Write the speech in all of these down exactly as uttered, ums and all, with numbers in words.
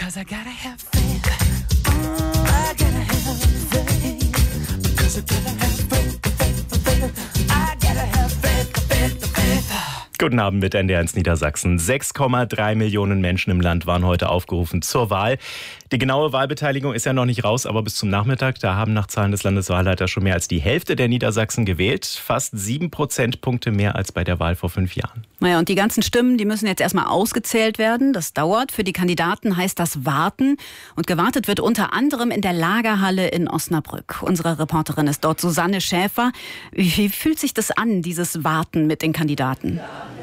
'cause I gotta have faith. I gotta have faith, because I gotta have faith, faith, faith. I gotta have faith, faith, faith. Guten Abend mit N D R eins Niedersachsen. sechs Komma drei Millionen Menschen im Land waren heute aufgerufen zur Wahl. Die genaue Wahlbeteiligung ist ja noch nicht raus, aber bis zum Nachmittag, da haben nach Zahlen des Landeswahlleiters schon mehr als die Hälfte der Niedersachsen gewählt. Fast sieben Prozentpunkte mehr als bei der Wahl vor fünf Jahren. Naja, und die ganzen Stimmen, die müssen jetzt erstmal ausgezählt werden. Das dauert. Für die Kandidaten heißt das Warten. Und gewartet wird unter anderem in der Lagerhalle in Osnabrück. Unsere Reporterin ist dort, Susanne Schäfer. Wie fühlt sich das an, dieses Warten mit den Kandidaten?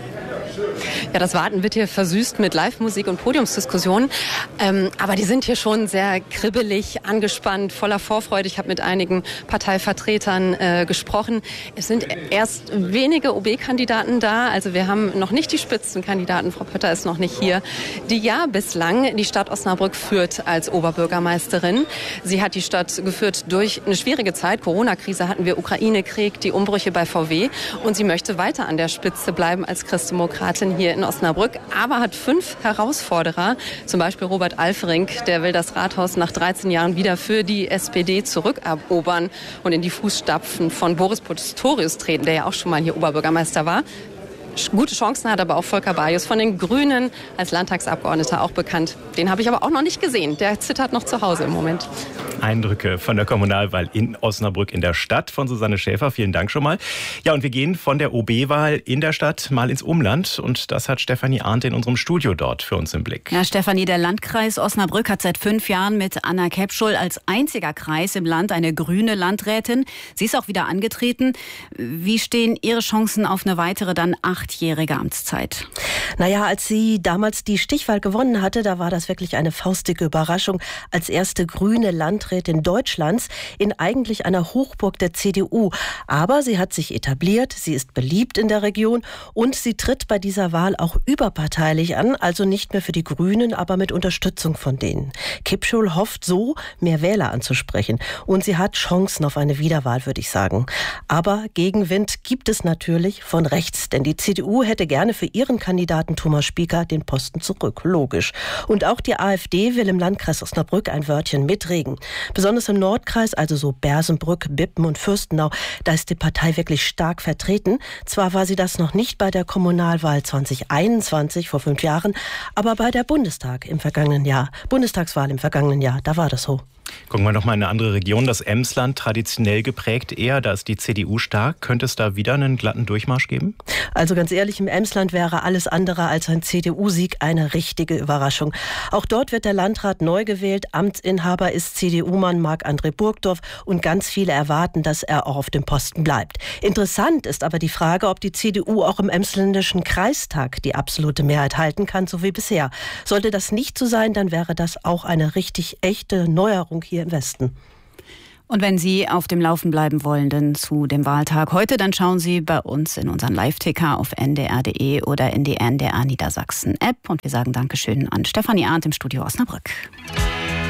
Ja, das Warten wird hier versüßt mit Live-Musik und Podiumsdiskussionen. Ähm, aber die sind hier schon sehr kribbelig, angespannt, voller Vorfreude. Ich habe mit einigen Parteivertretern äh, gesprochen. Es sind erst wenige O B-Kandidaten da. Also wir haben noch nicht die Spitzenkandidaten. Frau Pötter ist noch nicht hier. Die ja bislang die Stadt Osnabrück führt als Oberbürgermeisterin. Sie hat die Stadt geführt durch eine schwierige Zeit. Corona-Krise hatten wir, Ukraine-Krieg, die Umbrüche bei V W. Und sie möchte weiter an der Spitze bleiben als Christdemokratin hier in Osnabrück, aber hat fünf Herausforderer, zum Beispiel Robert Alferink, der will das Rathaus nach dreizehn Jahren wieder für die S P D zurückerobern und in die Fußstapfen von Boris Pistorius treten, der ja auch schon mal hier Oberbürgermeister war. Gute Chancen hat aber auch Volker Bajus von den Grünen als Landtagsabgeordneter auch bekannt. Den habe ich aber auch noch nicht gesehen. Der zittert noch zu Hause im Moment. Eindrücke von der Kommunalwahl in Osnabrück in der Stadt von Susanne Schäfer. Vielen Dank schon mal. Ja, und wir gehen von der O B-Wahl in der Stadt mal ins Umland. Und das hat Stefanie Arndt in unserem Studio dort für uns im Blick. Ja, Stefanie, der Landkreis Osnabrück hat seit fünf Jahren mit Anna Kepschul als einziger Kreis im Land eine grüne Landrätin. Sie ist auch wieder angetreten. Wie stehen Ihre Chancen auf eine weitere dann achtjährige Amtszeit? Naja, als sie damals die Stichwahl gewonnen hatte, da war das wirklich eine faustdicke Überraschung. Als erste grüne Landrätin Deutschlands in eigentlich einer Hochburg der C D U. Aber sie hat sich etabliert, sie ist beliebt in der Region und sie tritt bei dieser Wahl auch überparteilich an, also nicht mehr für die Grünen, aber mit Unterstützung von denen. Kepschul hofft so, mehr Wähler anzusprechen. Und sie hat Chancen auf eine Wiederwahl, würde ich sagen. Aber Gegenwind gibt es natürlich von rechts, denn die C D U hätte gerne für ihren Kandidaten Thomas Spieker den Posten zurück. Logisch. Und auch die AfD will im Landkreis Osnabrück ein Wörtchen mitreden. Besonders im Nordkreis, also so Bersenbrück, Bippen und Fürstenau, da ist die Partei wirklich stark vertreten. Zwar war sie das noch nicht bei der Kommunalwahl zwanzig einundzwanzig, vor fünf Jahren, aber bei der Bundestag im vergangenen Jahr, Bundestagswahl im vergangenen Jahr, da war das so. Gucken wir noch mal in eine andere Region, das Emsland, traditionell geprägt eher, da ist die C D U stark. Könnte es da wieder einen glatten Durchmarsch geben? Also ganz ehrlich, im Emsland wäre alles andere als ein C D U-Sieg eine richtige Überraschung. Auch dort wird der Landrat neu gewählt. Amtsinhaber ist C D U-Mann Marc-André Burgdorf und ganz viele erwarten, dass er auch auf dem Posten bleibt. Interessant ist aber die Frage, ob die C D U auch im Emsländischen Kreistag die absolute Mehrheit halten kann, so wie bisher. Sollte das nicht so sein, dann wäre das auch eine richtig echte Neuerung hier im Westen. Und wenn Sie auf dem Laufen bleiben wollen, denn zu dem Wahltag heute, dann schauen Sie bei uns in unseren Live-Ticker auf n d r punkt d e oder in die N D R Niedersachsen-App. Und wir sagen Dankeschön an Stefanie Arndt im Studio Osnabrück.